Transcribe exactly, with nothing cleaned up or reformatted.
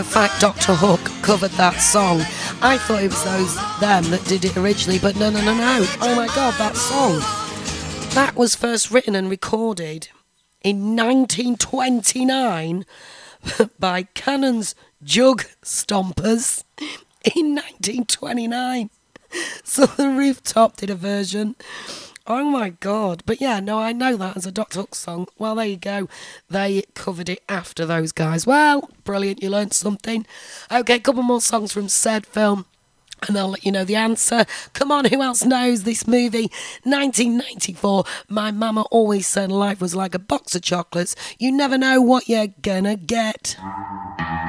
The fact Doctor Hook covered that song, I thought it was those them that did it originally, but no, no, no, no. Oh my God, that song. That was first written and recorded in nineteen twenty-nine by Cannon's Jug Stompers in nineteen twenty-nine. So the Rooftop did a version. Oh my God. But yeah, no, I know that as a Doctor Hook song. Well, there you go. They covered it after those guys. Well, brilliant. You learned something. Okay, a couple more songs from said film, and I'll let you know the answer. Come on, who else knows this movie? nineteen ninety-four. My mama always said life was like a box of chocolates. You never know what you're gonna get.